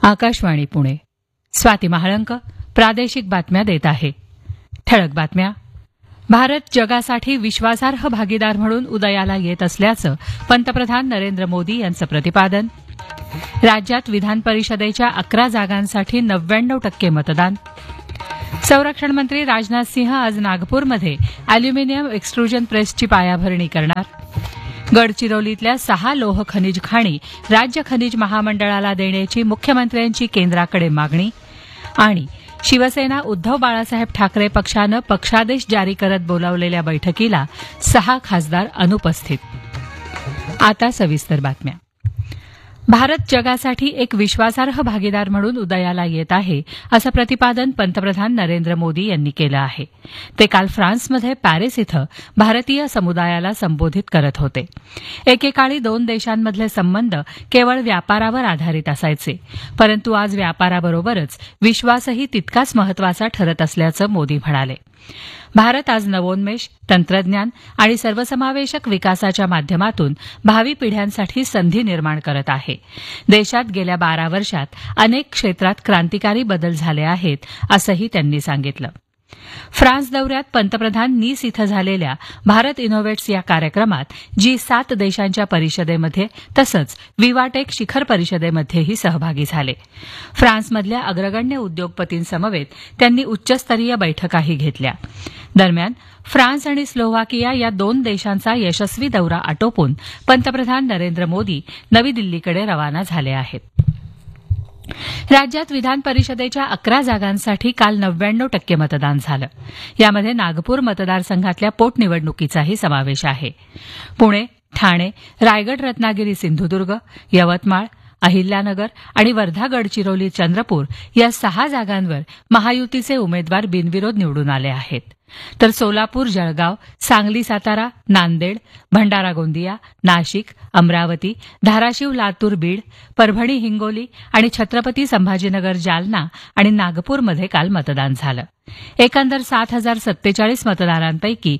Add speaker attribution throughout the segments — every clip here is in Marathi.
Speaker 1: आकाशवाणी पुणे. स्वाती महाळंक प्रादेशिक बातम्या देत आहे. ठळक बातम्या. भारत जगासाठी विश्वासार्ह भागीदार म्हणून उदयाला येत असल्याचं पंतप्रधान नरेंद्र मोदी यांचं प्रतिपादन. राज्यात विधान परिषदेच्या 11 जागांसाठी 99% मतदान. संरक्षण मंत्री राजनाथ सिंह आज नागपूरमध्ये अॅल्युमिनियम एक्सट्रुजन प्रेसची पायाभरणी करणार. गडचिरोलीतल्या 6 लोह खनिज खाणी राज्य खनिज महामंडळाला देण्याची मुख्यमंत्र्यांची केंद्राकडे मागणी. आणि शिवसेना उद्धव बाळासाहेब ठाकरे पक्षानं पक्षादेश जारी करत बोलावलेल्या बैठकीला 6 खासदार अनुपस्थित. आता सविस्तर बातम्या. भारत जगासाठी एक विश्वासार्ह भागीदार म्हणून उदयाला येत आहे असं प्रतिपादन पंतप्रधान नरेंद्र मोदी यांनी केलं आहे. ते काल फ्रान्समध्ये पॅरिस इथं भारतीय समुदायाला संबोधित करत होते. एकेकाळी 2 देशांमधले संबंध केवळ व्यापारावर आधारित असायचे, परंतु आज व्यापाराबरोबरच विश्वासही तितकाच महत्वाचा ठरत असल्याचं मोदी म्हणाले. भारत आज नवोन्मेष, तंत्रज्ञान आणि सर्वसमावेशक विकासाच्या माध्यमातून भावी पिढ्यांसाठी संधी निर्माण करत आहे. देशात गेल्या 12 वर्षात अनेक क्षेत्रात क्रांतिकारी बदल झाले आहेत असंही त्यांनी सांगितलं. फ्रान्स दौऱ्यात पंतप्रधान नीस इथं झालेल्या भारत इनोव्हेट्स या कार्यक्रमात G7 देशांच्या परिषदेमध्ये तसंच विवाटेक शिखर परिषदेमध्येही सहभागी झाले. फ्रान्समधल्या अग्रगण्य उद्योगपतींसमवेत त्यांनी उच्चस्तरीय बैठकाही घेतल्या. दरम्यान फ्रान्स आणि स्लोव्हाकिया या 2 देशांचा यशस्वी दौरा आटोपून पंतप्रधान नरेंद्र मोदी नवी दिल्लीकडे रवाना झाले आहेत. राज्यात विधान परिषदेच्या 11 जागांसाठी काल 99% मतदान झालं. यामध्ये नागपूर मतदारसंघातल्या पोटनिवडणुकीचाही समावेश आहे. पुणे, ठाणे, रायगड, रत्नागिरी, सिंधुदुर्ग, यवतमाळ, अहिल्यानगर आणि वर्धा, गडचिरोली, चंद्रपूर या 6 जागांवर महायुतीचे उमेदवार बिनविरोध निवडून आले आहेत. तर सोलापूर, जळगाव, सांगली, सातारा, नांदेड, भंडारा, गोंदिया, नाशिक, अमरावती, धाराशिव, लातूर, बीड, परभणी, हिंगोली आणि छत्रपती संभाजीनगर, जालना आणि नागपूरमध्ये काल मतदान झालं. एकंदर 7,047 मतदारांपैकी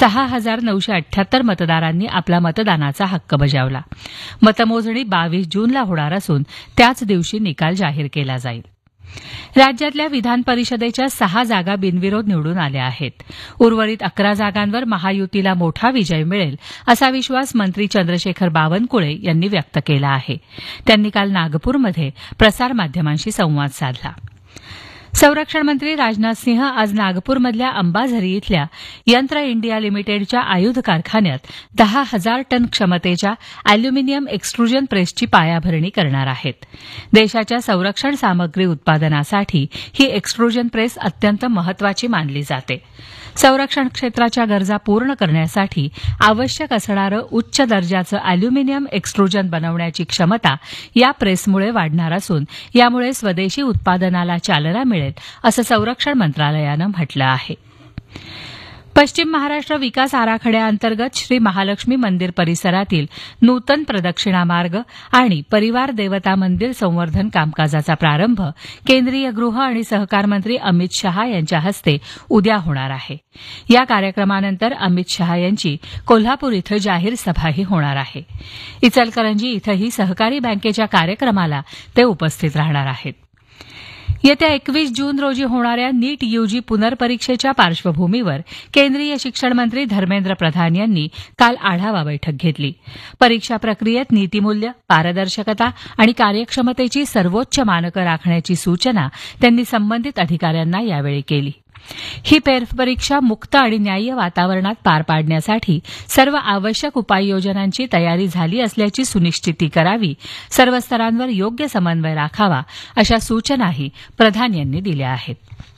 Speaker 1: 6,978 मतदारांनी आपला मतदानाचा हक्क बजावला. मतमोजणी 22 जूनला होणार असून त्याच दिवशी निकाल जाहीर केला जाईल. राज्यातल्या विधान परिषदेच्या 6 जागा बिनविरोध निवडून आल्या आहेत. उर्वरित 11 जागांवर महायुतीला मोठा विजय मिळेल असा विश्वास मंत्री चंद्रशेखर बावनकुळे यांनी व्यक्त केला आहे. त्यांनी काल नागपूरमध्ये प्रसारमाध्यमांशी संवाद साधला. संरक्षण मंत्री राजनाथ सिंह आज नागपूरमधल्या अंबाझरी इथल्या यंत्र इंडिया लिमिटेडच्या आयुध कारखान्यात 10,000 टन क्षमतेच्या अॅल्युमिनियम एक्सट्रुजन प्रेसची पायाभरणी करणार आहेत. देशाच्या संरक्षण सामग्री उत्पादनासाठी ही एक्सट्रुजन प्रेस अत्यंत महत्वाची मानली जाते. संरक्षण क्षेत्राच्या गरजा पूर्ण करण्यासाठी आवश्यक असणारं उच्च दर्जाचं अॅल्युमिनियम एक्सट्रुजन बनवण्याची क्षमता या प्रेसमुळे वाढणार असून यामुळे स्वदेशी उत्पादनाला चालना मिळेल असं संरक्षण मंत्रालयानं म्हटलं आहे. पश्चिम महाराष्ट्र विकास आराखड्याअंतर्गत श्री महालक्ष्मी मंदिर परिसरातील नूतन प्रदक्षिणा मार्ग आणि परिवार देवता मंदिर संवर्धन कामकाजाचा प्रारंभ केंद्रीय गृह आणि सहकार मंत्री अमित शहा यांच्या हस्ते उद्या होणार आहे. या कार्यक्रमानंतर अमित शहा यांची कोल्हापूर इथं जाहीर सभाही होणार आहे. इचलकरंजी इथंही सहकारी बँकेच्या कार्यक्रमाला ते उपस्थित राहणार आहेत. येत्या 21 जून रोजी होणाऱ्या नीट यूजी पुनर्परीक्षेच्या पार्श्वभूमीवर केंद्रीय शिक्षण मंत्री धर्मेंद्र प्रधान यांनी काल आढावा बैठक घेतली. परीक्षा प्रक्रियेत नीतिमूल्य, पारदर्शकता आणि कार्यक्षमतेची सर्वोच्च मानकं राखण्याची सूचना त्यांनी संबंधित अधिकाऱ्यांना यावेळी केली. ही फेरपरीक्षा मुक्त आणि न्याय्य वातावरणात पार पाडण्यासाठी सर्व आवश्यक उपाययोजनांची तयारी झाली असल्याची सुनिश्चिती करावी, सर्व स्तरांवर योग्य समन्वय राखावा अशा सूचनाही प्रधान यांनी दिल्या आहेत.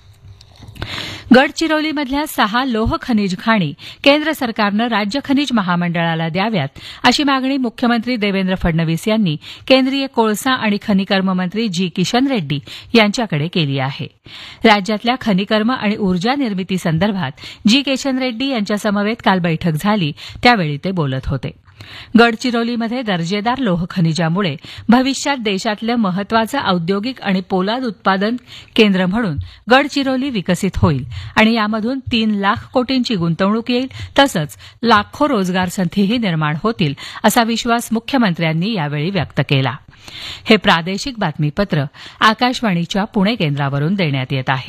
Speaker 1: गडचिरोलीमधल्या 6 लोह खनिज खाणी केंद्र सरकारनं राज्य खनिज महामंडळाला द्याव्यात अशी मागणी मुख्यमंत्री देवेंद्र फडणवीस यांनी केंद्रीय कोळसा आणि खनिकर्म मंत्री जी किशन रेड्डी यांच्याकडे केली आहे. राज्यातल्या खनिकर्म आणि ऊर्जा निर्मिती संदर्भात जी किशन रेड्डी यांच्यासमवेत काल बैठक झाली त्यावेळी ते बोलत होते. गडचिरोलीमध्ये दर्जेदार लोह खनिजामुळे भविष्यात देशातलं महत्वाचं औद्योगिक आणि पोलाद उत्पादन केंद्र म्हणून गडचिरोली विकसित होईल आणि यामधून 3 लाख कोटींची गुंतवणूक येईल तसंच लाखो रोजगार संधीही निर्माण होतील असा विश्वास मुख्यमंत्र्यांनी यावेळी व्यक्त केला. हे प्रादेशिक बातमीपत्र आकाशवाणीच्या पुणे केंद्रावरून देण्यात येत आहे.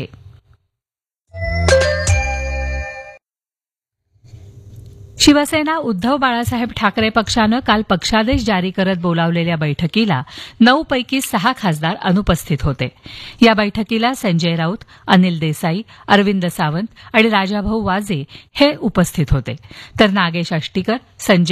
Speaker 1: शिवसेना उद्धव बाळासाहेब ठाकरे पक्षानं काल पक्षादेश जारी करत बोलावलेल्या बैठकीला 9 पैकी 6 खासदार अनुपस्थित होते. या बैठकीला संजय राऊत, अनिल देसाई, अरविंद सावंत आणि राजाभाऊ वाजे हे उपस्थित होते तर नागेश आष्टीकर, संजय